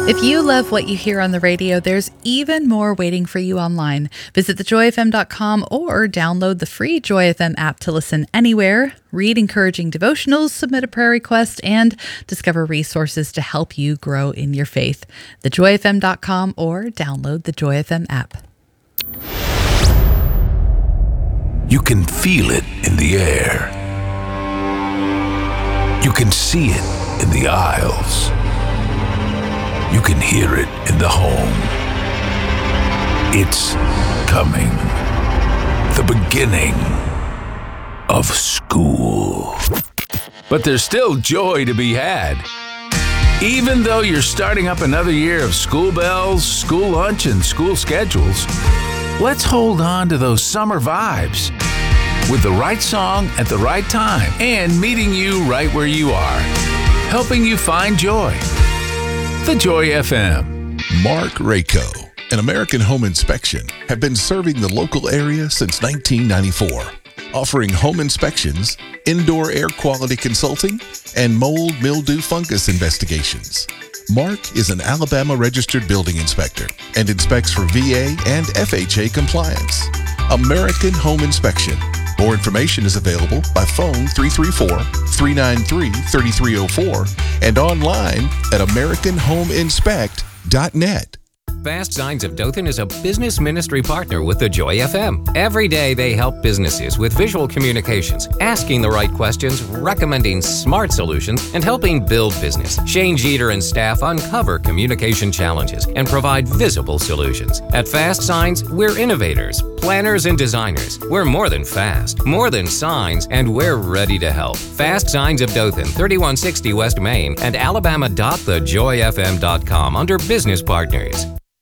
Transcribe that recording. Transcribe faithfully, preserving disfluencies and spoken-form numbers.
If you love what you hear on the radio, there's even more waiting for you online. Visit the joy f m dot com or download the free Joy F M app to listen anywhere, read encouraging devotionals, submit a prayer request, and discover resources to help you grow in your faith. the joy f m dot com or download the Joy F M app. You can feel it in the air. You can see it in the aisles. You can hear it in the home. It's coming. The beginning of school. But there's still joy to be had. Even though you're starting up another year of school bells, school lunch, and school schedules, let's hold on to those summer vibes with the right song at the right time and meeting you right where you are, helping you find joy. The Joy F M. Mark Rako and American Home Inspection have been serving the local area since nineteen ninety-four, offering home inspections, indoor air quality consulting, and mold, mildew, fungus investigations. Mark is an Alabama registered building inspector and inspects for V A and F H A compliance. American Home Inspection. More information is available by phone three three four, three nine three, three three zero four and online at american home inspect dot net. Fast Signs of Dothan is a business ministry partner with the Joy F M. Every day they help businesses with visual communications, asking the right questions, recommending smart solutions, and helping build business. Shane Jeter and staff uncover communication challenges and provide visible solutions. At Fast Signs, we're innovators, planners, and designers. We're more than fast, more than signs, and we're ready to help. Fast Signs of Dothan, thirty-one sixty West Main, and alabama dot the joy f m dot com under Business Partners.